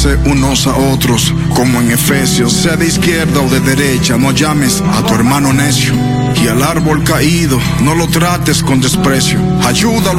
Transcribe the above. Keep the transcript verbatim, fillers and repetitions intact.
amarse unos a otros, como en Efesios, sea de izquierda o de derecha, no llames a tu hermano necio. Y al árbol caído, no lo trates con desprecio, ayúdalo